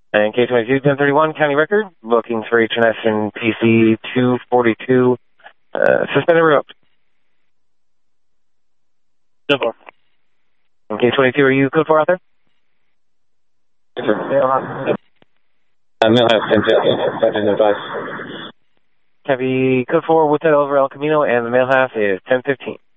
And K22 1031, County Record, bookings for HNS and PC 242, suspended route. 10-4. And K22, are you code 4 out there? Yes, sir. Millhouse 10-15, Sergeant advice. Copy, code 4, Woodhead over El Camino, and the mail half is 1015.